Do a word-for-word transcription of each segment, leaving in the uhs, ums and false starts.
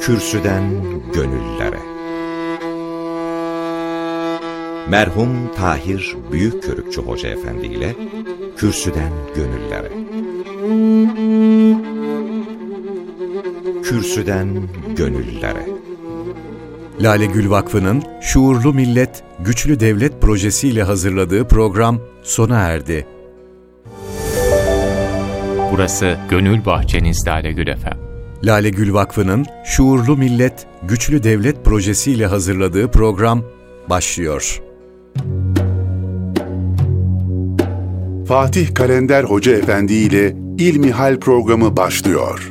Kürsüden gönüllere. Merhum Tahir Büyükkörükçü Hoca Efendi ile Kürsüden Gönüllere. Kürsüden Gönüllere. Lale Gül Vakfı'nın Şuurlu Millet, Güçlü Devlet projesiyle hazırladığı program sona erdi. Burası Gönül Bahçeniz Lale Gül efem. Lale Gül Vakfı'nın Şuurlu Millet, Güçlü Devlet projesiyle hazırladığı program başlıyor. Fatih Kalender Hoca Efendi ile İlmihal programı başlıyor.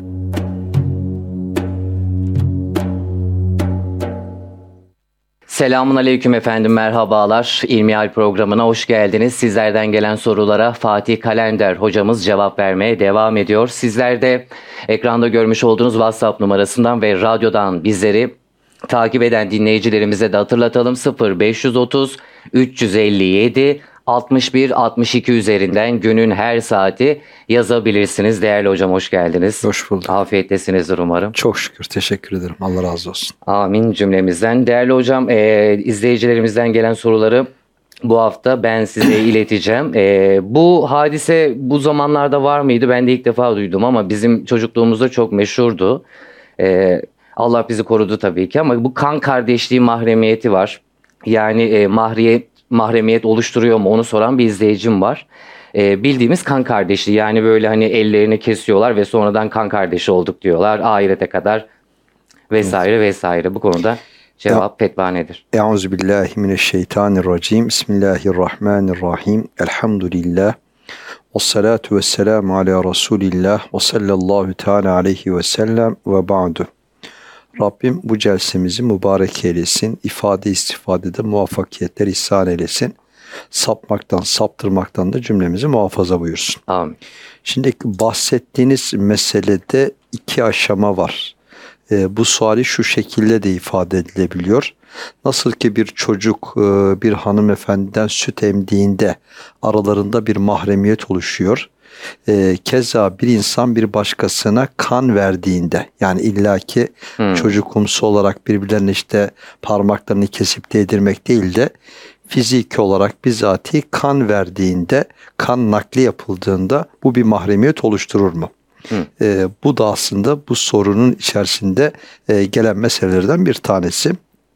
Selamun aleyküm efendim, merhabalar. İlmihal programına hoş geldiniz. Sizlerden gelen sorulara Fatih Kalender hocamız cevap vermeye devam ediyor. Sizler de ekranda görmüş olduğunuz WhatsApp numarasından ve radyodan bizleri takip eden dinleyicilerimize de hatırlatalım. sıfır beş otuz üç yüz elli yedi altmış bir altmış iki üzerinden günün her saati yazabilirsiniz. Değerli hocam, hoş geldiniz. Hoş bulduk. Afiyettesinizdir umarım. Çok şükür, teşekkür ederim. Allah razı olsun. Amin cümlemizden. Değerli hocam, e, izleyicilerimizden gelen soruları bu hafta ben size ileteceğim. E, bu hadise bu zamanlarda var mıydı? Ben de ilk defa duydum ama bizim çocukluğumuzda çok meşhurdu. E, Allah bizi korudu tabii ki ama bu kan kardeşliği mahremiyeti var. Yani e, mahriyet mahremiyet oluşturuyor mu onu soran bir izleyicim var. Ee, bildiğimiz kan kardeşliği, yani böyle hani ellerini kesiyorlar ve sonradan kan kardeşi olduk diyorlar ahirete kadar vesaire evet. vesaire. Bu konuda cevap fetva nedir? Euzubillahimineşşeytanirracim. Bismillahirrahmanirrahim. Elhamdülillah. Vessalatu vesselamu ala Resulillah ve sallallahu teala aleyhi ve sellem ve ba'du. Rabbim bu celsemizi mübarek eylesin, ifade istifadede muvaffakiyetler ihsan eylesin, sapmaktan, saptırmaktan da cümlemizi muhafaza buyursun. Amin. Şimdi bahsettiğiniz meselede iki aşama var. E, bu suali şu şekilde de ifade edilebiliyor. Nasıl ki bir çocuk e, bir hanımefendiden süt emdiğinde aralarında bir mahremiyet oluşuyor. E, keza bir insan bir başkasına kan verdiğinde, yani illaki hmm. çocukumsu olarak birbirlerine işte parmaklarını kesip değdirmek değil de fiziki olarak bizatihi kan verdiğinde, kan nakli yapıldığında bu bir mahremiyet oluşturur mu? Hmm. E, bu da aslında bu sorunun içerisinde e, gelen meselelerden bir tanesi.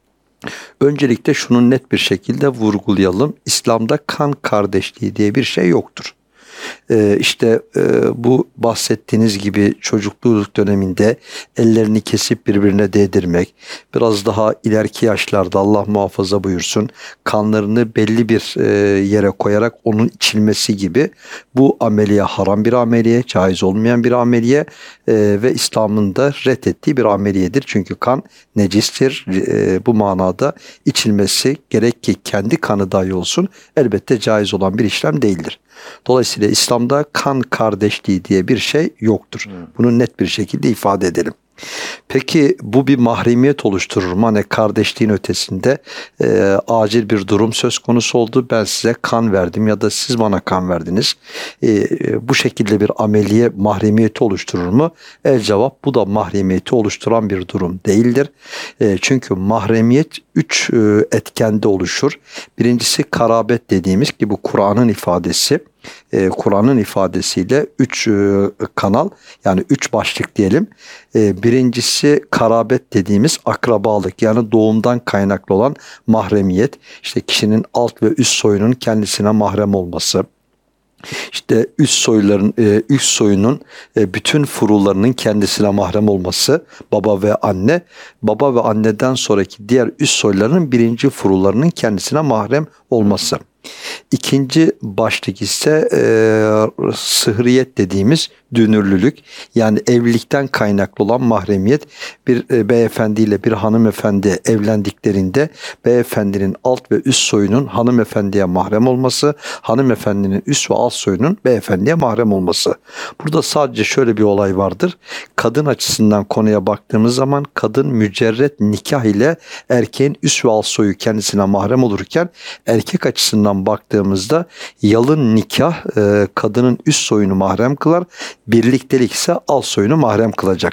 Öncelikle şunu net bir şekilde vurgulayalım. İslam'da kan kardeşliği diye bir şey yoktur. Ee, işte e, bu bahsettiğiniz gibi çocukluk döneminde ellerini kesip birbirine değdirmek, biraz daha ileriki yaşlarda Allah muhafaza buyursun kanlarını belli bir e, yere koyarak onun içilmesi gibi, bu ameliye haram bir ameliye, caiz olmayan bir ameliye e, ve İslam'ın da reddettiği bir ameliyedir. Çünkü kan necistir. E, bu manada içilmesi, gerek ki kendi kanı dahi olsun, elbette caiz olan bir işlem değildir. Dolayısıyla İslam'da kan kardeşliği diye bir şey yoktur. Bunu net bir şekilde ifade edelim. Peki bu bir mahremiyet oluşturur mu? Hani kardeşliğin ötesinde e, acil bir durum söz konusu oldu. Ben size kan verdim ya da siz bana kan verdiniz. E, e, bu şekilde bir ameliye mahremiyeti oluşturur mu? El cevap, bu da mahremiyeti oluşturan bir durum değildir. E, çünkü mahremiyet üç e, etkende oluşur. Birincisi karabet dediğimiz ki bu Kur'an'ın ifadesi. E, Kur'an'ın ifadesiyle üç e, kanal, yani üç başlık diyelim. E, birincisi karabet dediğimiz akrabalık, yani doğumdan kaynaklı olan mahremiyet. İşte kişinin alt ve üst soyunun kendisine mahrem olması. İşte üst soyların e, üst soyunun e, bütün furularının kendisine mahrem olması, baba ve anne, baba ve anneden sonraki diğer üst soyların birinci furularının kendisine mahrem olması. İkinci başlık ise e, sıhriyet dediğimiz dünürlülük, yani evlilikten kaynaklı olan mahremiyet. Bir e, beyefendiyle bir hanımefendi evlendiklerinde beyefendinin alt ve üst soyunun hanımefendiye mahrem olması, hanımefendinin üst ve alt soyunun beyefendiye mahrem olması. Burada sadece şöyle bir olay vardır. Kadın açısından konuya baktığımız zaman kadın mücerret nikah ile erkeğin üst ve alt soyu kendisine mahrem olurken, erkek açısından baktığımızda yalın nikah e, kadının üst soyunu mahrem kılar, birliktelik ise alt soyunu mahrem kılacaktır.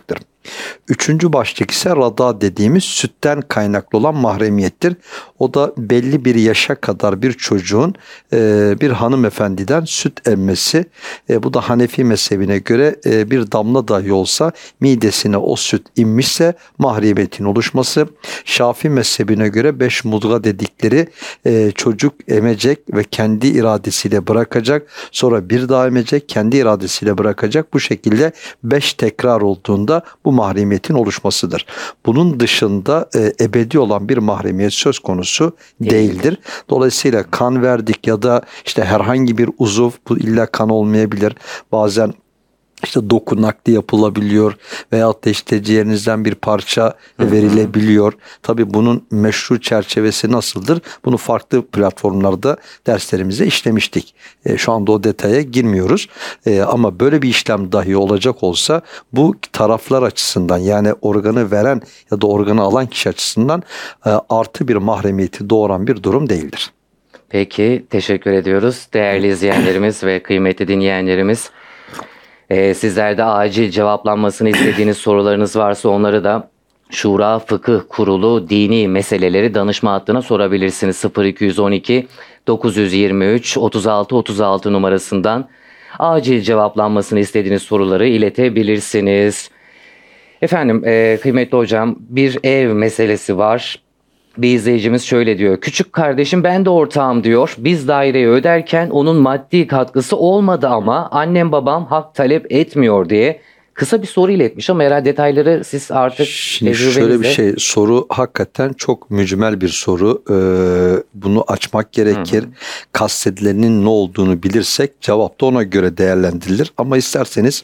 Üçüncü başlık ise rada dediğimiz sütten kaynaklı olan mahremiyettir. O da belli bir yaşa kadar bir çocuğun e, bir hanımefendiden süt emmesi. E, bu da Hanefi mezhebine göre e, bir damla dahi olsa midesine o süt inmişse mahremiyetin oluşması. Şafii mezhebine göre beş mudga dedikleri e, çocuk emecek ve kendi iradesiyle bırakacak. Sonra bir daha emecek, kendi iradesiyle bırakacak. Bu şekilde beş tekrar olduğunda bu mahremiyetin oluşmasıdır. Bunun dışında e, ebedi olan bir mahremiyet söz konusu değildir. Dolayısıyla kan verdik ya da işte herhangi bir uzuv, bu illa kan olmayabilir. Bazen İşte doku nakli yapılabiliyor veyahut da işte ciğerinizden bir parça verilebiliyor. Tabii bunun meşru çerçevesi nasıldır? Bunu farklı platformlarda derslerimizde işlemiştik. E, şu anda o detaya girmiyoruz. E, ama böyle bir işlem dahi olacak olsa bu taraflar açısından, yani organı veren ya da organı alan kişi açısından e, artı bir mahremiyeti doğuran bir durum değildir. Peki, teşekkür ediyoruz değerli izleyenlerimiz ve kıymetli dinleyenlerimiz. Ee, sizler de acil cevaplanmasını istediğiniz sorularınız varsa onları da Şura Fıkıh Kurulu Dini Meseleleri danışma hattına sorabilirsiniz. sıfır iki on iki dokuz yüz yirmi üç otuz altı otuz altı numarasından acil cevaplanmasını istediğiniz soruları iletebilirsiniz. Efendim e, kıymetli hocam, bir ev meselesi var. Bir izleyicimiz şöyle diyor. Küçük kardeşim ben de ortağım diyor. Biz daireyi öderken onun maddi katkısı olmadı ama annem babam hak talep etmiyor diye kısa bir soru iletmiş ama herhalde detayları siz artık Şimdi şöyle bir şey, soru hakikaten çok mücmel bir soru. Ee, bunu açmak gerekir. Hı hı. Kastedilenin ne olduğunu bilirsek cevap da ona göre değerlendirilir. Ama isterseniz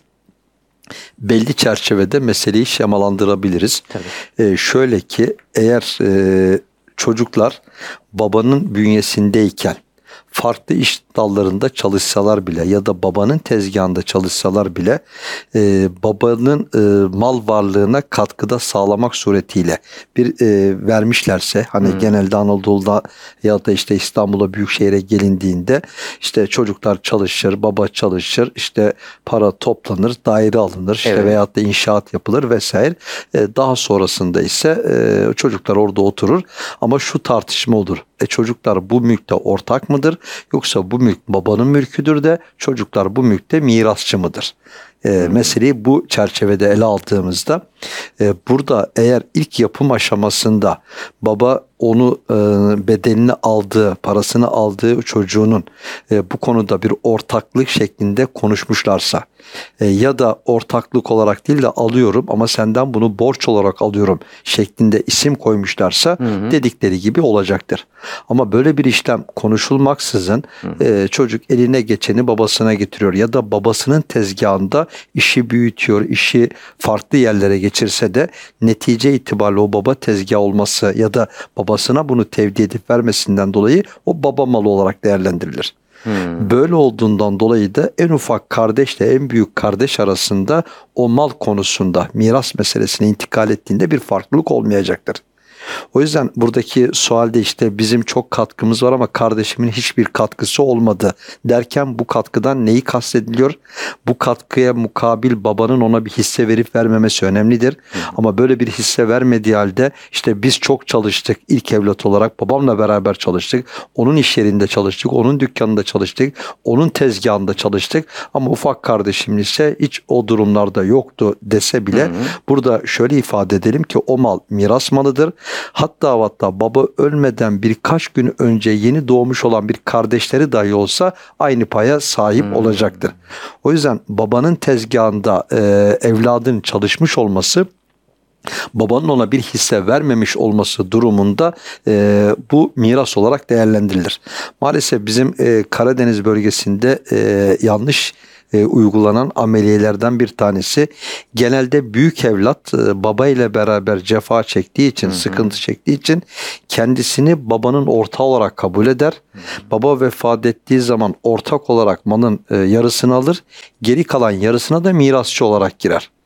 belli çerçevede meseleyi şemalandırabiliriz. Ee, şöyle ki eğer e, çocuklar babanın bünyesindeyken farklı iş dallarında çalışsalar bile ya da babanın tezgahında çalışsalar bile e, babanın e, mal varlığına katkıda sağlamak suretiyle bir e, vermişlerse, hani hmm. genelde Anadolu'da ya da işte İstanbul'a, büyükşehire gelindiğinde işte çocuklar çalışır, baba çalışır, işte para toplanır, daire alınır, işte evet. veyahut da inşaat yapılır vesaire. E, daha sonrasında ise e, çocuklar orada oturur ama şu tartışma olur. E, çocuklar bu mülkte ortak mıdır yoksa bu mülk babanın mülküdür de çocuklar bu mülkte mirasçı mıdır? E, meseleyi bu çerçevede ele aldığımızda e, burada eğer ilk yapım aşamasında baba onu e, bedelini aldığı, parasını aldığı çocuğunun e, bu konuda bir ortaklık şeklinde konuşmuşlarsa e, ya da ortaklık olarak değil de alıyorum ama senden bunu borç olarak alıyorum şeklinde isim koymuşlarsa hı hı. dedikleri gibi olacaktır. Ama böyle bir işlem konuşulmaksızın e, çocuk eline geçeni babasına getiriyor ya da babasının tezgahında işi büyütüyor, işi farklı yerlere geçirse de netice itibariyle o baba tezgah olması ya da babasına bunu tevdi edip vermesinden dolayı o baba malı olarak değerlendirilir. Hmm. Böyle olduğundan dolayı da en ufak kardeşle en büyük kardeş arasında o mal konusunda miras meselesine intikal ettiğinde bir farklılık olmayacaktır. O yüzden buradaki sualde işte bizim çok katkımız var ama kardeşimin hiçbir katkısı olmadı derken bu katkıdan neyi kastediliyor? Bu katkıya mukabil babanın ona bir hisse verip vermemesi önemlidir. Hı. Ama böyle bir hisse vermediği halde işte biz çok çalıştık ilk evlat olarak, babamla beraber çalıştık. Onun iş yerinde çalıştık, onun dükkanında çalıştık, onun tezgahında çalıştık ama ufak kardeşim ise hiç o durumlarda yoktu dese bile hı hı. burada şöyle ifade edelim ki o mal miras malıdır. Hatta hatta baba ölmeden birkaç gün önce yeni doğmuş olan bir kardeşleri dahi olsa aynı paya sahip hmm. olacaktır. O yüzden babanın tezgahında e, evladın çalışmış olması, babanın ona bir hisse vermemiş olması durumunda e, bu miras olarak değerlendirilir. Maalesef bizim e, Karadeniz bölgesinde e, yanlış E, uygulanan ameliyelerden bir tanesi. Genelde büyük evlat e, baba ile beraber cefa çektiği için, hı hı. sıkıntı çektiği için kendisini babanın ortağı olarak kabul eder. Hı hı. Baba vefat ettiği zaman ortak olarak malın e, yarısını alır. Geri kalan yarısına da mirasçı olarak girer.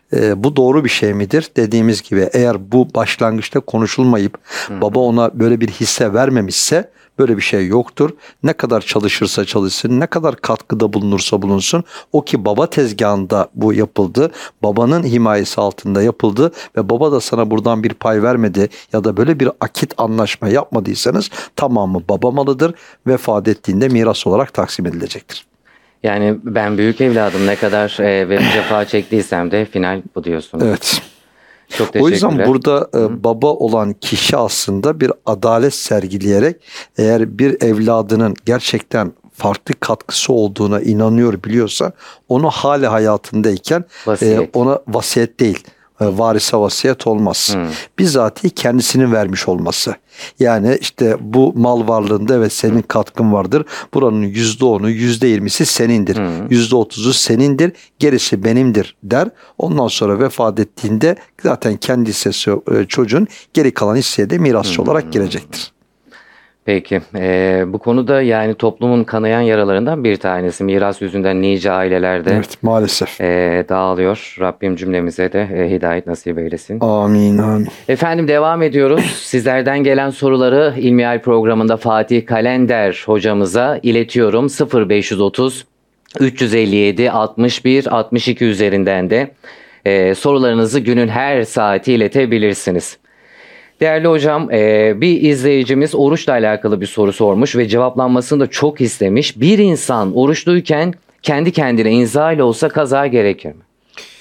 E, bu doğru bir şey midir? Dediğimiz gibi eğer bu başlangıçta konuşulmayıp Hı. baba ona böyle bir hisse vermemişse böyle bir şey yoktur. Ne kadar çalışırsa çalışsın, ne kadar katkıda bulunursa bulunsun, o ki baba tezgahında bu yapıldı, babanın himayesi altında yapıldı ve baba da sana buradan bir pay vermedi ya da böyle bir akit anlaşma yapmadıysanız tamamı baba malıdır. Vefat ettiğinde miras olarak taksim edilecektir. Yani ben büyük evladım, ne kadar e, ve cefa çektiysem de final bu diyorsunuz. Evet. Çok teşekkürler. O yüzden burada e, baba olan kişi aslında bir adalet sergileyerek eğer bir evladının gerçekten farklı katkısı olduğuna inanıyor, biliyorsa onu hali hayatındayken e, ona vasiyet değil, e, varise vasiyet olmaz. Hmm. Bizatihi kendisinin vermiş olması. Yani işte bu mal varlığında evet senin katkın vardır. Buranın yüzde onu, yüzde yirmisi senindir. Yüzde otuzu senindir. Gerisi benimdir der. Ondan sonra vefat ettiğinde zaten kendi hissesi çocuğun, geri kalan hisseye de mirasçı hmm. olarak girecektir. Peki. Ee, bu konuda yani toplumun kanayan yaralarından bir tanesi. Miras yüzünden nice ailelerde evet, maalesef e, dağılıyor. Rabbim cümlemize de e, hidayet nasip eylesin. Amin, amin. Efendim devam ediyoruz. Sizlerden gelen soruları İlmihal programında Fatih Kalender hocamıza iletiyorum. sıfır beş otuz üç yüz elli yedi altmış bir altmış iki üzerinden de e, sorularınızı günün her saati iletebilirsiniz. Değerli hocam, bir izleyicimiz oruçla alakalı bir soru sormuş ve cevaplanmasını da çok istemiş. Bir insan oruçluyken kendi kendine inzal olsa kaza gerekir mi?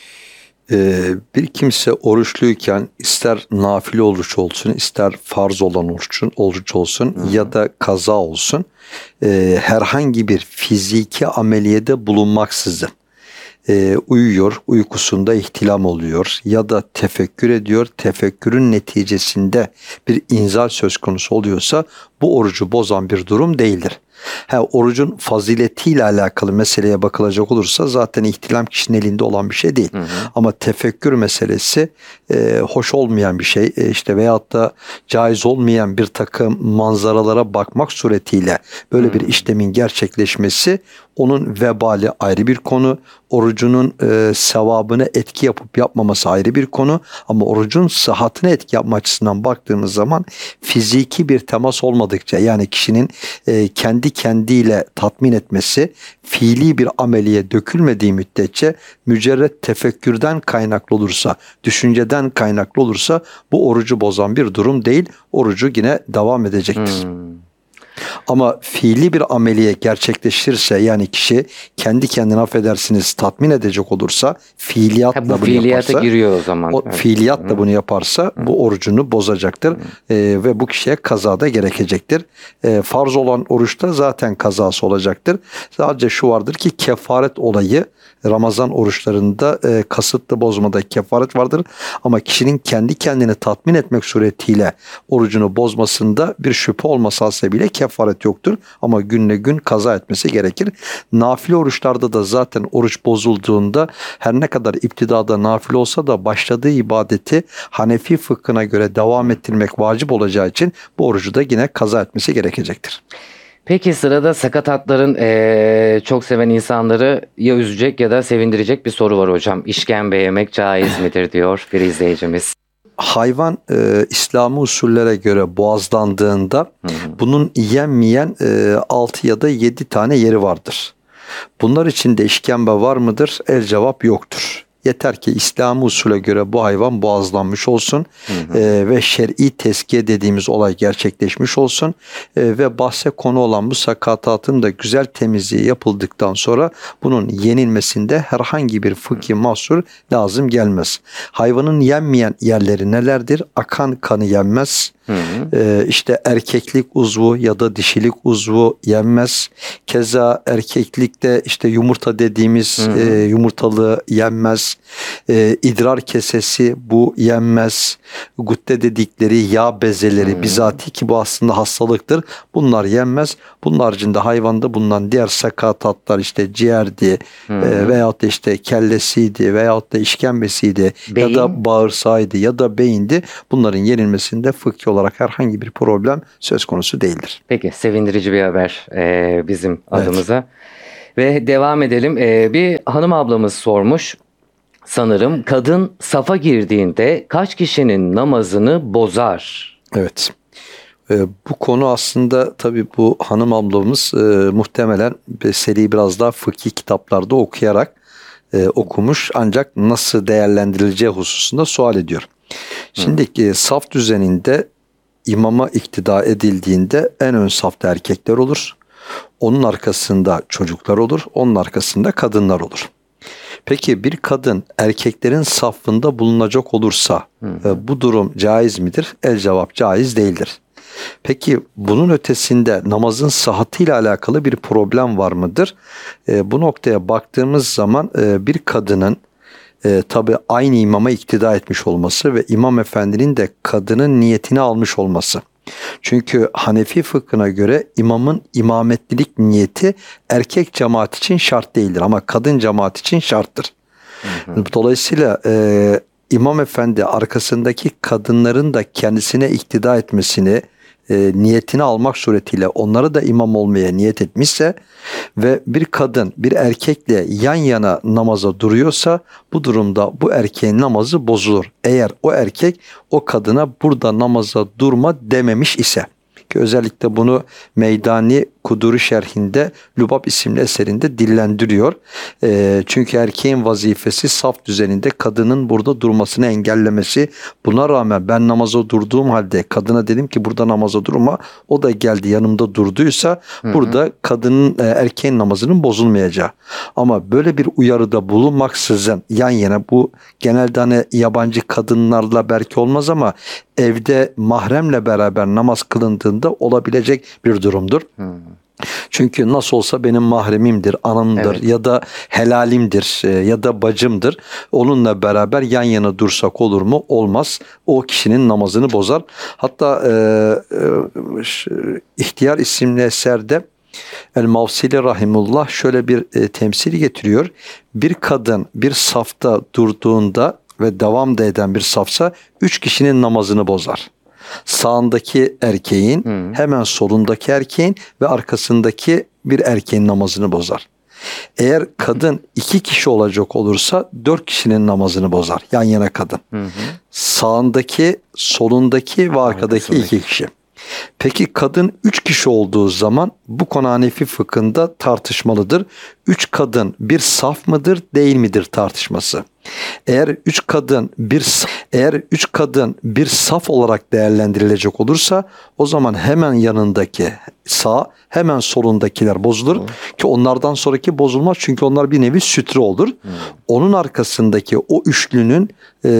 Ee, bir kimse oruçluyken ister nafile oruç olsun, ister farz olan oruçun, oruç olsun Hı. ya da kaza olsun, e, herhangi bir fiziki ameliyede bulunmaksızın Ee, uyuyor, uykusunda ihtilam oluyor ya da tefekkür ediyor, tefekkürün neticesinde bir inzal söz konusu oluyorsa bu orucu bozan bir durum değildir. Ha, orucun faziletiyle alakalı meseleye bakılacak olursa zaten ihtilam kişinin elinde olan bir şey değil. Hı hı. Ama tefekkür meselesi e, hoş olmayan bir şey. E, işte veyahut da caiz olmayan bir takım manzaralara bakmak suretiyle böyle hı. bir işlemin gerçekleşmesi, onun vebali ayrı bir konu. Orucunun e, sevabına etki yapıp yapmaması ayrı bir konu. Ama orucun sıhhatine etki yapma açısından baktığımız zaman fiziki bir temas olmadıkça, yani kişinin e, kendi kendiyle tatmin etmesi fiili bir ameliye dökülmediği müddetçe, mücerret tefekkürden kaynaklı olursa, düşünceden kaynaklı olursa bu orucu bozan bir durum değil. Orucu yine devam edecektir. Hmm. Ama fiili bir ameliye gerçekleşirse, yani kişi kendi kendine affedersiniz tatmin edecek olursa, fiiliyatla ha, bu bunu yaparsa, giriyor o zaman. O evet. fiiliyatla Hı. bunu yaparsa Hı. bu orucunu bozacaktır ee, ve bu kişiye kazada gerekecektir. Ee, farz olan oruçta zaten kazası olacaktır. Sadece şu vardır ki kefaret olayı Ramazan oruçlarında e, kasıtlı bozmada kefaret vardır. Ama kişinin kendi kendini tatmin etmek suretiyle orucunu bozmasında bir şüphe olması hasebiyle kefaret yoktur. Ama günle gün kaza etmesi gerekir. Nafile oruçlarda da zaten oruç bozulduğunda her ne kadar iptidada nafile olsa da başladığı ibadeti Hanefi fıkhına göre devam ettirmek vacip olacağı için bu orucu da yine kaza etmesi gerekecektir. Peki sırada sakatatların ee, çok seven insanları ya üzecek ya da sevindirecek bir soru var hocam. İşkembe yemek caiz midir diyor bir izleyicimiz. Hayvan e, İslami usullere göre boğazlandığında hı hı. bunun yenmeyen e, altı ya da yedi tane yeri vardır. Bunlar içinde işkembe var mıdır? El cevap yoktur. Yeter ki İslami usule göre bu hayvan boğazlanmış olsun hı hı. E, ve şer'i teskiye dediğimiz olay gerçekleşmiş olsun e, ve bahse konu olan bu sakatatın da güzel temizliği yapıldıktan sonra bunun yenilmesinde herhangi bir fıkhi mahsur lazım gelmez. Hayvanın yenmeyen yerleri nelerdir? Akan kanı yenmez. Hı hı. Ee, işte erkeklik uzvu ya da dişilik uzvu yenmez. Keza erkeklikte işte yumurta dediğimiz hı hı. E, yumurtalığı yenmez. E, idrar kesesi bu yenmez. Gutte dedikleri yağ bezeleri hı hı. bizatihi ki bu aslında hastalıktır. Bunlar yenmez. Bunun haricinde hayvanda bulunan diğer sakatatlar işte ciğerdi e, veyahut da işte kellesiydi veyahut da işkembesiydi Beyin. ya da bağırsağıydı ya da beyindi. Bunların yenilmesinde fıkhi olarak herhangi bir problem söz konusu değildir. Peki, sevindirici bir haber e, bizim adımıza. Evet. Ve devam edelim. E, bir hanım ablamız sormuş. sanırım. Kadın safa girdiğinde kaç kişinin namazını bozar? Evet. Ee, bu konu aslında tabii bu hanım ablamız e, muhtemelen seriyi biraz daha fıkhi kitaplarda okuyarak e, okumuş, ancak nasıl değerlendirileceği hususunda sual ediyor. Şimdi e, saf düzeninde imama iktida edildiğinde en ön safta erkekler olur. Onun arkasında çocuklar olur. Onun arkasında kadınlar olur. Peki bir kadın erkeklerin safında bulunacak olursa e, bu durum caiz midir? El cevap caiz değildir. Peki bunun ötesinde namazın sıhhatıyla alakalı bir problem var mıdır? E, bu noktaya baktığımız zaman e, bir kadının e, tabi aynı imama iktida etmiş olması ve imam efendinin de kadının niyetini almış olması. Çünkü Hanefi fıkhına göre imamın imametlilik niyeti erkek cemaat için şart değildir ama kadın cemaat için şarttır. Hı hı. Dolayısıyla e, imam efendi arkasındaki kadınların da kendisine iktida etmesini, e, niyetini almak suretiyle onları da imam olmaya niyet etmişse ve bir kadın bir erkekle yan yana namaza duruyorsa bu durumda bu erkeğin namazı bozulur. Eğer o erkek o kadına burada namaza durma dememiş ise. Ki özellikle bunu Meydani Kuduri şerhinde Lubab isimli eserinde dillendiriyor. E, çünkü erkeğin vazifesi saf düzeninde kadının burada durmasını engellemesi. Buna rağmen ben namaza durduğum halde kadına dedim ki burada namaza durma. O da geldi yanımda durduysa hı hı. burada kadının e, erkeğin namazının bozulmayacağı. Ama böyle bir uyarıda bulunmaksızın yan yana, bu genelde hani yabancı kadınlarla belki olmaz ama evde mahremle beraber namaz kılındığında olabilecek bir durumdur. Hmm. Çünkü nasıl olsa benim mahremimdir, anamdır evet. ya da helalimdir ya da bacımdır. Onunla beraber yan yana dursak olur mu? Olmaz. O kişinin namazını bozar. Hatta e, e, İhtiyar isimli eserde El-Mavsili Rahimullah şöyle bir e, temsil getiriyor. Bir kadın bir safta durduğunda ve devam da eden bir safsa üç kişinin namazını bozar. Sağındaki erkeğin, hmm. hemen solundaki erkeğin ve arkasındaki bir erkeğin namazını bozar. Eğer kadın iki kişi olacak olursa dört kişinin namazını bozar. Yan yana kadın. Hmm. Sağındaki, solundaki ve arkadaki iki kişi. Peki kadın üç kişi olduğu zaman bu konu Hanefi fıkhında tartışmalıdır. Üç kadın bir saf mıdır değil midir tartışması. Eğer üç kadın bir eğer üç kadın bir saf olarak değerlendirilecek olursa o zaman hemen yanındaki sağ, hemen solundakiler bozulur hmm. ki onlardan sonraki bozulmaz çünkü onlar bir nevi sütre olur. Hmm. Onun arkasındaki o üçlünün e,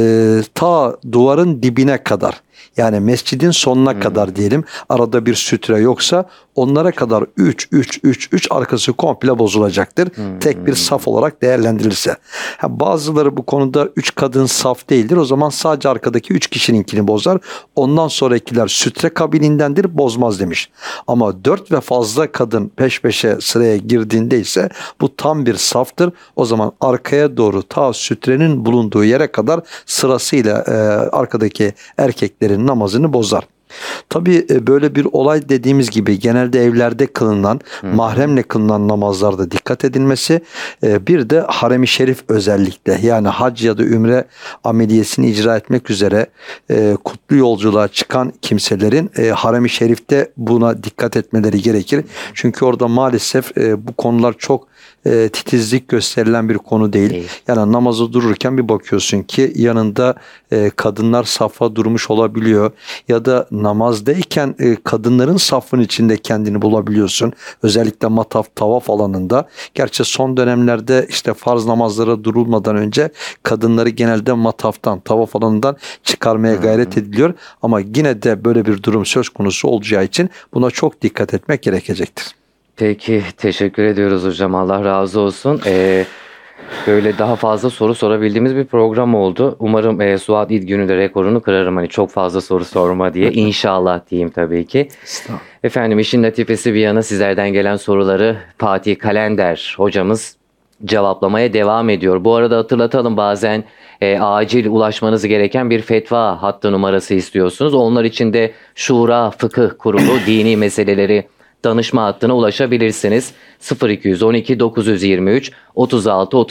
ta duvarın dibine kadar, yani mescidin sonuna hmm. kadar diyelim, arada bir sütre yoksa onlara kadar üç üç üç üç arkası komple bozulacaktır. Hmm. Tek bir saf olarak değerlendirilirse. Ha, bazıları bu konuda üç kadın saf değildir. O zaman sadece arkadaki üç kişininkini bozar. Ondan sonrakiler sütre kabilindendir, bozmaz demiş. Ama dört ve fazla kadın peş peşe sıraya girdiğinde ise bu tam bir saftır. O zaman arkaya doğru ta sütrenin bulunduğu yere kadar sırasıyla e, arkadaki erkeklerin namazını bozar. Tabii böyle bir olay dediğimiz gibi genelde evlerde kılınan, hmm. mahremle kılınan namazlarda dikkat edilmesi, bir de harem-i şerif özellikle, yani hac ya da ümre ameliyesini icra etmek üzere kutlu yolculuğa çıkan kimselerin harem-i şerifte buna dikkat etmeleri gerekir. Çünkü orada maalesef bu konular çok E, titizlik gösterilen bir konu değil. değil. Yani namazı dururken bir bakıyorsun ki yanında e, kadınlar safa durmuş olabiliyor ya da namazdayken e, kadınların safın içinde kendini bulabiliyorsun. Özellikle mataf, tavaf alanında. Gerçi son dönemlerde işte farz namazlara durulmadan önce kadınları genelde mataftan, tavaf alanından çıkarmaya hmm. gayret ediliyor. Ama yine de böyle bir durum söz konusu olacağı için buna çok dikkat etmek gerekecektir. Peki, teşekkür ediyoruz hocam. Allah razı olsun. Ee, böyle daha fazla soru sorabildiğimiz bir program oldu. Umarım e, Suat İd günü de rekorunu kırarım. Hani çok fazla soru sorma diye. İnşallah diyeyim tabii ki. Efendim, işin latifesi bir yana sizlerden gelen soruları Fatih Kalender hocamız cevaplamaya devam ediyor. Bu arada hatırlatalım, bazen e, acil ulaşmanız gereken bir fetva hattı numarası istiyorsunuz. Onlar için de Şura Fıkıh Kurulu dini meseleleri danışma hattına ulaşabilirsiniz. sıfır iki on iki dokuz yüz yirmi üç otuz altı otuz